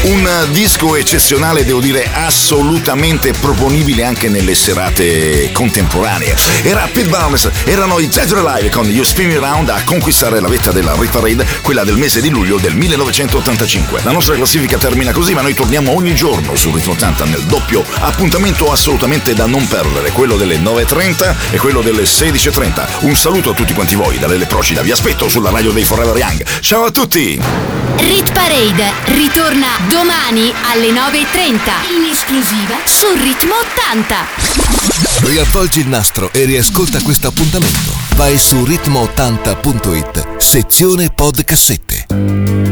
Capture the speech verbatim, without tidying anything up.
Un disco eccezionale, devo dire assolutamente proponibile anche nelle serate contemporanee. Era Pete Barnes, erano i Dead or Alive con You Spin Me Around a conquistare la vetta della Hit Parade, quella del mese di luglio del millenovecentottantacinque. La nostra classifica termina così, ma noi torniamo ogni giorno su Ritmo ottanta nel doppio appuntamento assolutamente da non perdere, quello delle nove e trenta e quello delle sedici e trenta. Un saluto a tutti quanti voi da Lele Procida, vi aspetto sulla radio dei Forever Young. Ciao a tutti! Rit Parade ritorna domani alle nove e trenta in esclusiva su Ritmo ottanta. Riavvolgi il nastro e riascolta questo appuntamento. Vai su ritmo ottanta punto it, sezione podcassette.